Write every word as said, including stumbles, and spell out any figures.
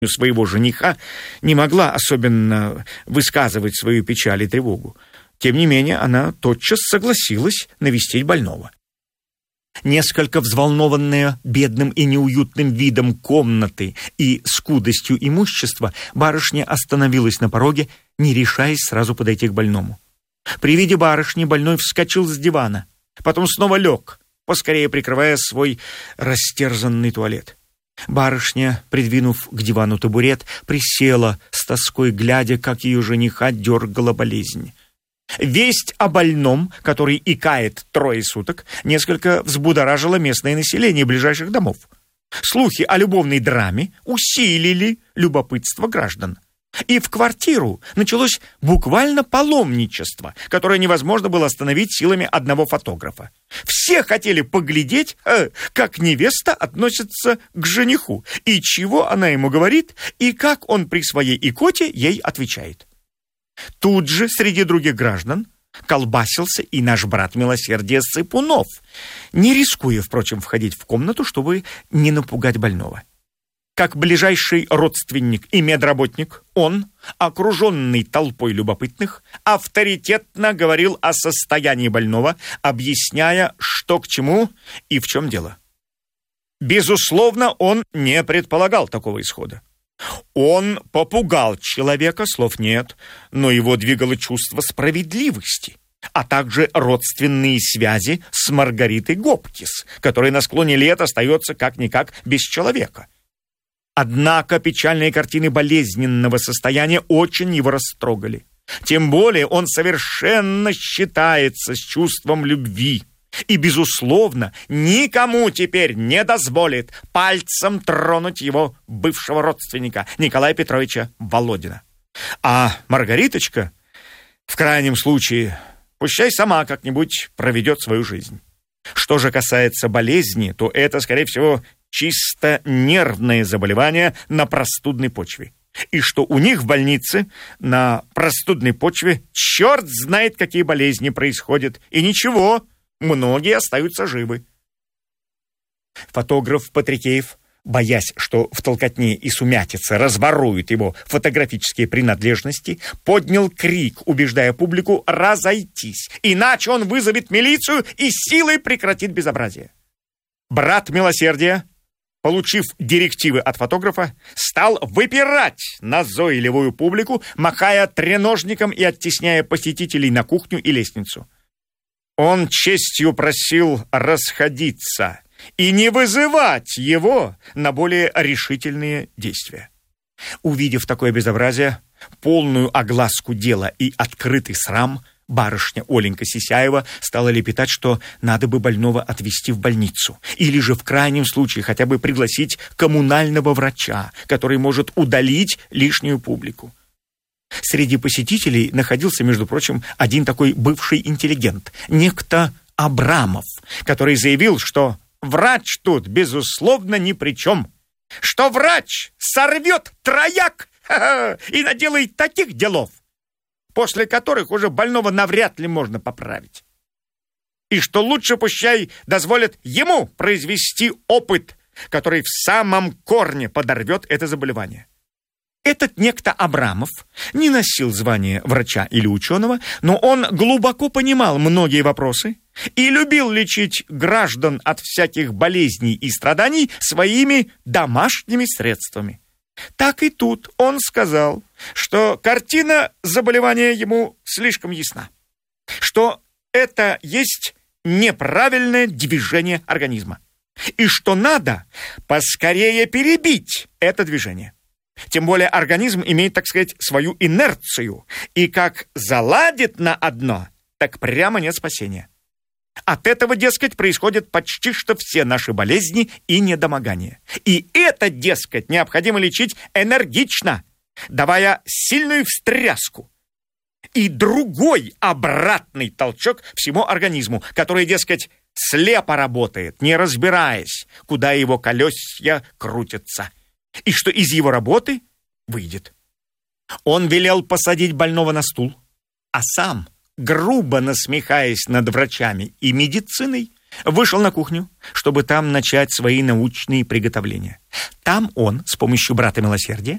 своего жениха, не могла особенно высказывать свою печаль и тревогу. Тем не менее, она тотчас согласилась навестить больного. Несколько взволнованная бедным и неуютным видом комнаты и скудостью имущества, барышня остановилась на пороге, не решаясь сразу подойти к больному. При виде барышни больной вскочил с дивана, потом снова лег, поскорее прикрывая свой растерзанный туалет. Барышня, придвинув к дивану табурет, присела с тоской, глядя, как ее жениха дергала болезнь. Весть о больном, который икает трое суток, несколько взбудоражила местное население ближайших домов. Слухи о любовной драме усилили любопытство граждан. И в квартиру началось буквально паломничество, которое невозможно было остановить силами одного фотографа. Все хотели поглядеть, э, как невеста относится к жениху, и чего она ему говорит, и как он при своей икоте ей отвечает. Тут же среди других граждан колбасился и наш брат милосердия Цыпунов, не рискуя, впрочем, входить в комнату, чтобы не напугать больного. Как ближайший родственник и медработник, он, окруженный толпой любопытных, авторитетно говорил о состоянии больного, объясняя, что к чему и в чем дело. Безусловно, он не предполагал такого исхода. Он попугал человека, слов нет, но его двигало чувство справедливости, а также родственные связи с Маргаритой Гопкис, которая на склоне лет остается как-никак без человека. Однако печальные картины болезненного состояния очень его растрогали. Тем более он совершенно считается с чувством любви и, безусловно, никому теперь не дозволит пальцем тронуть его бывшего родственника Николая Петровича Володина. А Маргариточка, в крайнем случае, пущай сама как-нибудь проведет свою жизнь. Что же касается болезни, то это, скорее всего, чисто нервное заболевание на простудной почве. И что у них в больнице на простудной почве черт знает, какие болезни происходят. И ничего, многие остаются живы. Фотограф Патрикеев, боясь, что в толкотне и сумятице разворуют его фотографические принадлежности, поднял крик, убеждая публику разойтись, иначе он вызовет милицию и силой прекратит безобразие. Брат милосердия, получив директивы от фотографа, стал выпирать назойливую публику, махая треножником и оттесняя посетителей на кухню и лестницу. Он честью просил расходиться и не вызывать его на более решительные действия. Увидев такое безобразие, полную огласку дела и открытый срам, барышня Оленька Сисяева стала лепетать, что надо бы больного отвезти в больницу, или же в крайнем случае хотя бы пригласить коммунального врача, который может удалить лишнюю публику. Среди посетителей находился, между прочим, один такой бывший интеллигент, некто Абрамов, который заявил, что врач тут, безусловно, ни при чем, что врач сорвет трояк и наделает таких делов, после которых уже больного навряд ли можно поправить. И что лучше пущай дозволят ему произвести опыт, который в самом корне подорвет это заболевание. Этот некто Абрамов не носил звания врача или ученого, но он глубоко понимал многие вопросы и любил лечить граждан от всяких болезней и страданий своими домашними средствами. Так и тут он сказал, что картина заболевания ему слишком ясна, что это есть неправильное движение организма, и что надо поскорее перебить это движение. Тем более организм имеет, так сказать, свою инерцию, и как заладит на одно, так прямо нет спасения. От этого, дескать, происходят почти что все наши болезни и недомогания. И это, дескать, необходимо лечить энергично, давая сильную встряску и другой обратный толчок всему организму, который, дескать, слепо работает, не разбираясь, куда его колесья крутятся, и что из его работы выйдет. Он велел посадить больного на стул, а сам, грубо насмехаясь над врачами и медициной, вышел на кухню, чтобы там начать свои научные приготовления. Там он с помощью брата милосердия